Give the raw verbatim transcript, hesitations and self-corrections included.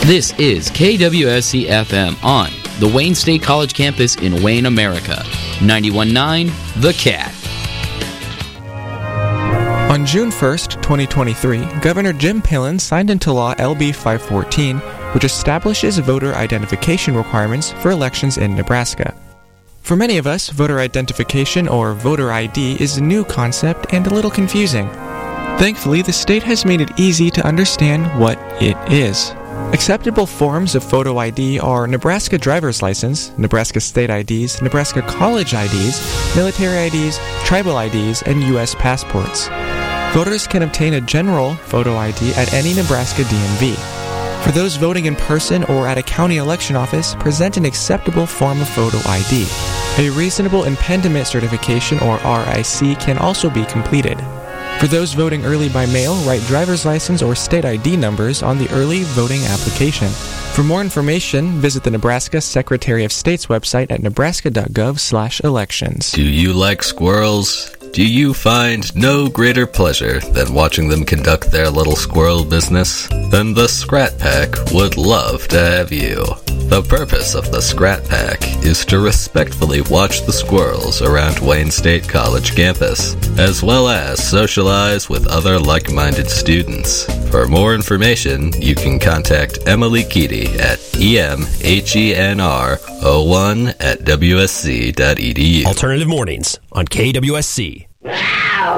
This is K W S C F M on the Wayne State College campus in Wayne, America. ninety-one point nine The Cat. On June first, twenty twenty-three, Governor Jim Pillen signed into law L B five fourteen, which establishes voter identification requirements for elections in Nebraska. For many of us, voter identification, or voter I D, is a new concept and a little confusing. Thankfully, the state has made it easy to understand what it is. Acceptable forms of photo I D are Nebraska driver's license, Nebraska state I Ds, Nebraska college I Ds, military I Ds, tribal I Ds, and U S passports. Voters can obtain a general photo I D at any Nebraska D M V. For those voting in person or at a county election office, present an acceptable form of photo I D. A reasonable impediment certification, or R I C, can also be completed. For those voting early by mail, write driver's license or state I D numbers on the early voting application. For more information, visit the Nebraska Secretary of State's website at nebraska.gov slash elections. Do you like squirrels? Do you find no greater pleasure than watching them conduct their little squirrel business? Then the Scrat Pack would love to have you. The purpose of the Scrat Pack is to respectfully watch the squirrels around Wayne State College campus, as well as socialize with other like-minded students. For more information, you can contact Emily Keaty at E M H E N R zero one at W S C dot E D U. Alternative Mornings on K W S C.